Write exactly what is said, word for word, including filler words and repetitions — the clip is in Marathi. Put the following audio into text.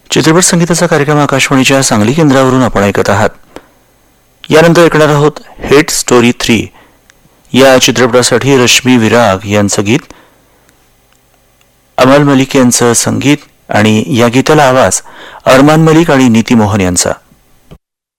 चित्रपट संगीताचा कार्यक्रम आकाशवाणीच्या सांगली केंद्रावरून आपण ऐकत आहात. यानंतर ऐकणार आहोत हेट स्टोरी थ्री या चित्रपटासाठी रश्मी विराग यांचं गीत, अमल मलिक यांचं संगीत आणि या गीताला आवाज अरमान मलिक आणि नीती मोहन यांचा.